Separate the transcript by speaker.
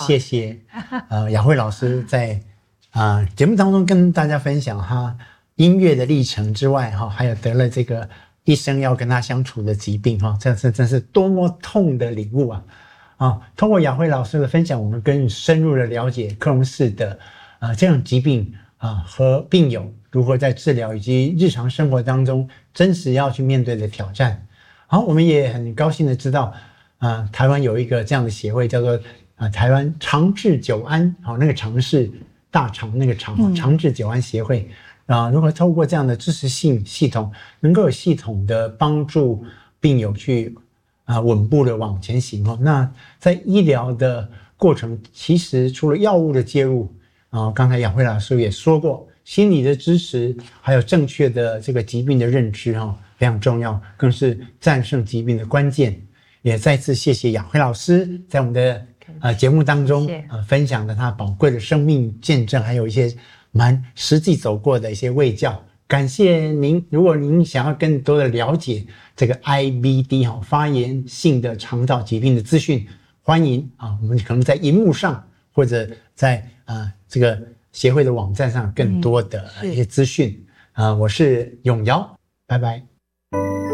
Speaker 1: 谢谢雅慧老师在节目当中跟大家分享他音乐的历程之外还有得了这个一生要跟他相处的疾病这真是多么痛的领悟通过雅慧老师的分享，我们更深入的了解克隆氏的这样疾病和病友如何在治疗以及日常生活当中真实要去面对的挑战。好，我们也很高兴的知道台湾有一个这样的协会叫做台湾长治久安那个长是大肠那个肠长治久安协会如何透过这样的支持性系统能够有系统的帮助病友去稳步的往前行那在医疗的过程其实除了药物的介入刚才雅慧老师也说过心理的支持还有正确的这个疾病的认知非常重要，更是战胜疾病的关键。也再次谢谢雅慧老师在我们的节目当中分享了她宝贵的生命见证，还有一些蛮实际走过的一些卫教。感谢您，如果您想要更多的了解这个 IBD 发炎性的肠道疾病的资讯，欢迎我们可能在荧幕上或者在这个协会的网站上更多的一些资讯我是永尧，拜拜。